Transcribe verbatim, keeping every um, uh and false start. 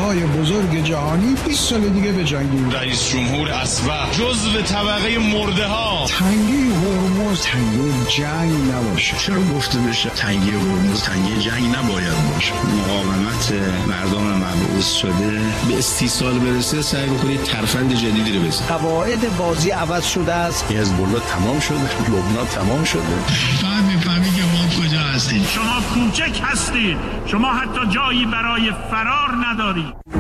های بزرگ جهانی بیست سال دیگه به جنگیم. رئیس جمهور اصبح جزو طبقه مرده ها. تنگی هرمز تنگی جنگ نباشه. چرا گفته بشه تنگی هرمز تنگی جنگ نباید باشه؟ مقاومت مردم مبعوث شده به استیصال برسه، سعی بکنید ترفند جدیدی رو بزنید. قواعد بازی عوض شده است. حزب الله تمام شده، لبنان تمام شده. فهم می‌فهمی که ما کجا هستیم. شما کوچک هستید، شما حتی جایی برای فرار ندارید.